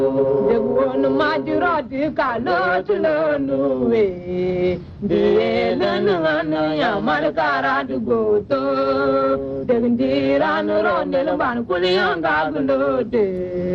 Jagwon majirati kalotulonu Dielanu ya malkara dugoto Degindiran rondel ban kuliyanga gulode